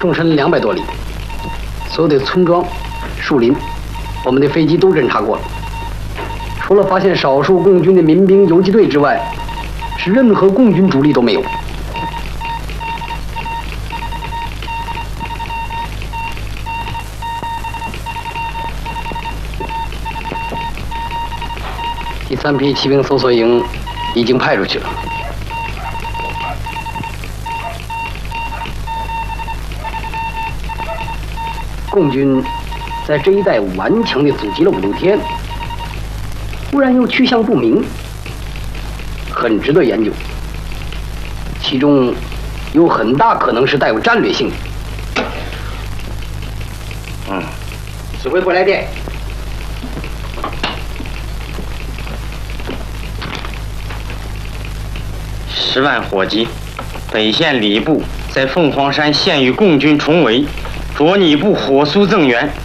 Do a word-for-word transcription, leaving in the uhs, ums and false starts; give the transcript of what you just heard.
纵深两百多里，所有的村庄、树林，我们的飞机都侦察过了。除了发现少数共军的民兵游击队之外，是任何共军主力都没有。第三批骑兵搜索营已经派出去了。共军在这一带顽强地阻击了五六天，忽然又去向不明，很值得研究。其中有很大可能是带有战略性的。 嗯，指挥部来电。十万火急，北线礼部在凤凰山现与共军重围，着你部火速增援。